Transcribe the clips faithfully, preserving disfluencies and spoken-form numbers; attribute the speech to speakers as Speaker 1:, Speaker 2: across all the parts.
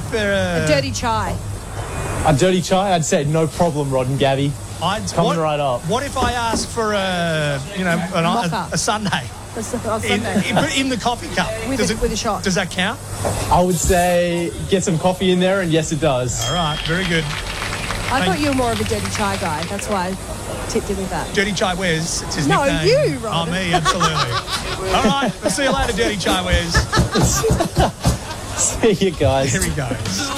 Speaker 1: for uh,
Speaker 2: a dirty chai?
Speaker 3: A dirty chai? I'd say no problem, Rod and Gabby.
Speaker 1: I'd,
Speaker 3: Coming
Speaker 1: what,
Speaker 3: right up.
Speaker 1: What if I ask for a, you know, an, a, a sundae
Speaker 2: That's the- on
Speaker 1: in,
Speaker 2: Sunday.
Speaker 1: in, in the coffee cup?
Speaker 2: With
Speaker 1: does
Speaker 2: a-
Speaker 1: it,
Speaker 2: with a shot.
Speaker 1: Does that count?
Speaker 3: I would say get some coffee in there, and yes, it does.
Speaker 1: All right, very good.
Speaker 2: I thought you were more of a dirty chai guy. That's why I tipped in with that.
Speaker 1: Dirty Chai Wes, it's his
Speaker 2: No,
Speaker 1: nickname.
Speaker 2: you, Rod.
Speaker 1: Oh, me, absolutely. All right, we'll see you later, Dirty Chai Wes.
Speaker 3: See you guys.
Speaker 1: Here he goes.
Speaker 4: The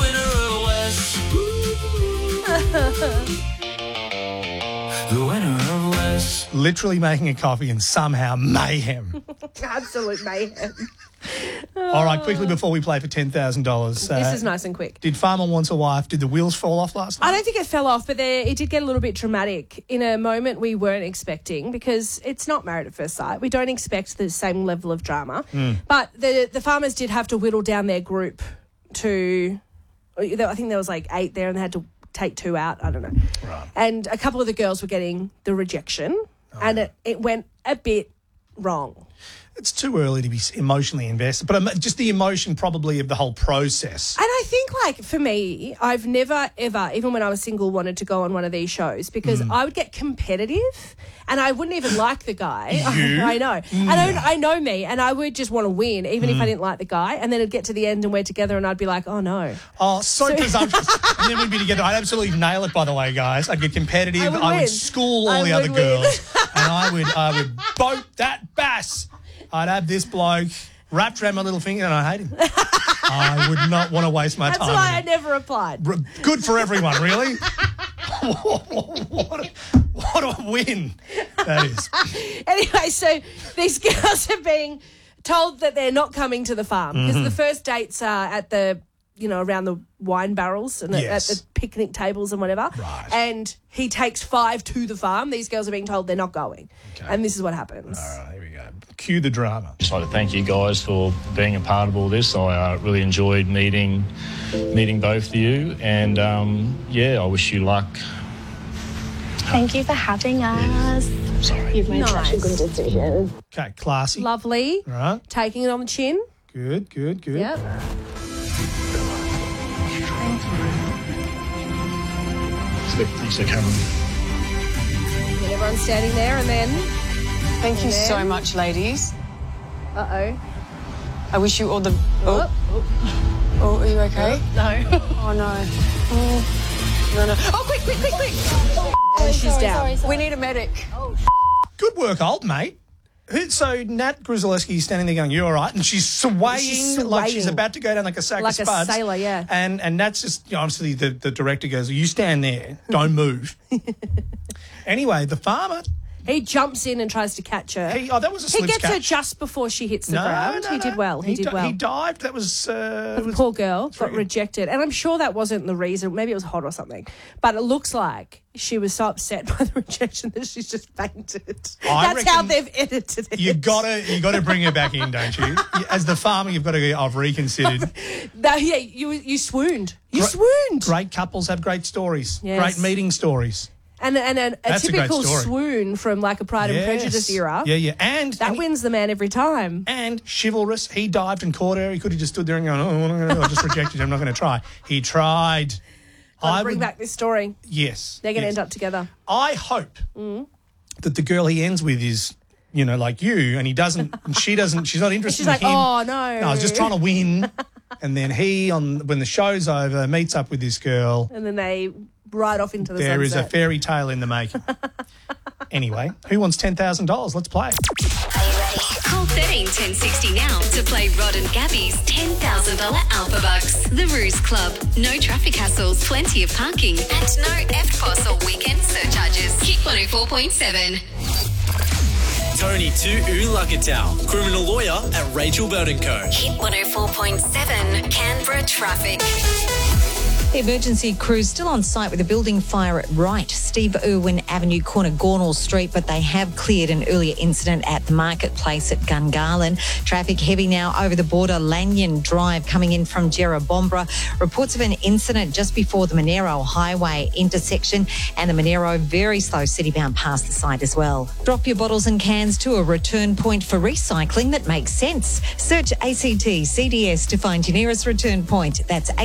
Speaker 4: winner of West. The winner of West.
Speaker 1: Literally making a coffee and somehow mayhem.
Speaker 2: Absolute mayhem.
Speaker 1: All right, quickly before we play for ten thousand dollars.
Speaker 2: This is nice and quick.
Speaker 1: Did Farmer Wants a Wife, did the wheels fall off last night?
Speaker 2: I don't think it fell off, but there, it did get a little bit dramatic in a moment we weren't expecting, because it's not Married at First Sight. We don't expect the same level of drama.
Speaker 1: Mm.
Speaker 2: But the the farmers did have to whittle down their group to, I think there was like eight there, and they had to take two out. I don't know.
Speaker 1: Right.
Speaker 2: And a couple of the girls were getting the rejection,
Speaker 1: Oh,
Speaker 2: and it, it went a bit wrong.
Speaker 1: It's too early to be emotionally invested, but um, just the emotion probably of the whole process.
Speaker 2: And I think, like, for me, I've never, ever, even when I was single, wanted to go on one of these shows, because
Speaker 1: Mm.
Speaker 2: I would get competitive and I wouldn't even like the guy.
Speaker 1: You?
Speaker 2: I know. And I, I know me, and I would just want to win, even if I didn't like the guy. And then it'd get to the end and we're together and I'd be like, oh, no.
Speaker 1: Oh, so, presumptuous. And then we'd be together. I'd absolutely nail it, by the way, guys. I'd get competitive.
Speaker 2: I would
Speaker 1: I would
Speaker 2: win.
Speaker 1: school all
Speaker 2: I
Speaker 1: the
Speaker 2: would
Speaker 1: other
Speaker 2: win.
Speaker 1: girls. And I would I would boat that bass. I'd have this bloke wrapped around my little finger, and I hate him. I would not want to waste my
Speaker 2: That's
Speaker 1: time.
Speaker 2: why I
Speaker 1: with him.
Speaker 2: never applied.
Speaker 1: R- Good for everyone, really. what, a, what a win that is.
Speaker 2: Anyway, so these girls are being told that they're not coming to the farm, because
Speaker 1: Mm-hmm.
Speaker 2: the first dates are at the, you know, around the wine barrels and
Speaker 1: Yes.
Speaker 2: at the picnic tables and whatever.
Speaker 1: Right.
Speaker 2: And he takes five to the farm. These girls are being told they're not going.
Speaker 1: Okay.
Speaker 2: And this is what happens.
Speaker 1: All right, here we go. Cue the drama.
Speaker 5: Just like to thank you guys for being a part of all this. I uh, really enjoyed meeting meeting both of you, and um, yeah, I wish you luck.
Speaker 6: Thank you for having us.
Speaker 5: Sorry.
Speaker 6: You've made
Speaker 2: Nice.
Speaker 6: such a good decision.
Speaker 1: Okay, classy.
Speaker 2: Lovely.
Speaker 1: All right,
Speaker 2: Taking it on the chin.
Speaker 1: good, good, good.
Speaker 2: Yep.
Speaker 5: Thanks for coming.
Speaker 2: And everyone's standing there, and then,
Speaker 7: Thank you
Speaker 2: And then-
Speaker 7: so much, ladies.
Speaker 2: uh-oh.
Speaker 7: I wish you all the... Oh, oh are you okay?
Speaker 2: No.
Speaker 7: Oh, no. Oh, no, no. Oh, quick, quick, quick, quick.
Speaker 2: And she's down.
Speaker 7: We need a medic.
Speaker 1: Good work, old mate. Who- So Nat Gruzaleski is standing there going, "You all right?" And she's swaying,
Speaker 2: She's
Speaker 1: like she's
Speaker 2: swaying.
Speaker 1: about to go down like a sack
Speaker 2: Like a
Speaker 1: of spuds.
Speaker 2: sailor, yeah.
Speaker 1: And and Nat's just, you know, obviously the, the director goes, "You stand there, don't move." Anyway, the farmer,
Speaker 2: He jumps in and tries to catch her.
Speaker 1: he oh that was a
Speaker 2: He
Speaker 1: slip
Speaker 2: gets her
Speaker 1: catch.
Speaker 2: just before she hits the
Speaker 1: No,
Speaker 2: ground.
Speaker 1: no,
Speaker 2: he
Speaker 1: no.
Speaker 2: did well. He, did
Speaker 1: di-
Speaker 2: well.
Speaker 1: He dived. That was. Uh,
Speaker 2: The
Speaker 1: was
Speaker 2: poor girl got
Speaker 1: True.
Speaker 2: rejected. And I'm sure that wasn't the reason. Maybe it was hot or something. But it looks like she was so upset by the rejection that she's just fainted.
Speaker 1: I
Speaker 2: That's how
Speaker 1: reckon
Speaker 2: they've edited it.
Speaker 1: you gotta you gotta bring her back in, don't you? As the farmer, you've got to go, "I've reconsidered."
Speaker 2: No, yeah, you you swooned. You
Speaker 1: Great-
Speaker 2: swooned.
Speaker 1: Great couples have great stories.
Speaker 2: Yes.
Speaker 1: Great meeting stories.
Speaker 2: And, and, and a
Speaker 1: That's a great
Speaker 2: typical
Speaker 1: story.
Speaker 2: swoon from like a Pride and Prejudice
Speaker 1: Yes.
Speaker 2: era.
Speaker 1: Yeah, yeah. And
Speaker 2: That
Speaker 1: and he-
Speaker 2: wins the man every time.
Speaker 1: And chivalrous. He dived and caught her. He could have just stood there and gone, "Oh, I'm not gonna, I just rejected you. I'm not going to try." He tried.
Speaker 2: Gotta
Speaker 1: I
Speaker 2: bring
Speaker 1: would,
Speaker 2: back this story.
Speaker 1: Yes.
Speaker 2: They're going to
Speaker 1: yes.
Speaker 2: end up together.
Speaker 1: I hope that the girl he ends with is, you know, like you, and he doesn't, and she doesn't, she's not interested
Speaker 2: She's
Speaker 1: in
Speaker 2: like,
Speaker 1: him.
Speaker 2: oh, no.
Speaker 1: No, I was just trying to win. And then he, on when the show's over, meets up with this girl.
Speaker 2: And then they ride off into the
Speaker 1: There is
Speaker 2: sunset.
Speaker 1: a fairy tale in the making. Anyway, who wants ten thousand dollars? Let's play.
Speaker 8: Call thirteen ten sixty now to play Rod and Gabby's ten thousand dollars Alpha Bucks. The Ruse Club. No traffic hassles, plenty of parking, and no F P O S or weekend surcharges. Kick one oh four point seven.
Speaker 9: Tony Tu Ulakatau, criminal lawyer at Rachel Bird and Co.
Speaker 8: Hit one oh four point seven. Canberra traffic.
Speaker 10: The emergency crew's still on site with a building fire at Wright, Steve Irwin Avenue, corner Gornall Street, but they have cleared an earlier incident at the marketplace at Gungahlin. Traffic heavy now over the border, Lanyon Drive coming in from Jerrabomberra. Reports of an incident just before the Monero Highway intersection, and the Monero very slow citybound past the site as well. Drop your bottles and cans to a return point for recycling that makes sense. Search A C T C D S to find your nearest return point. That's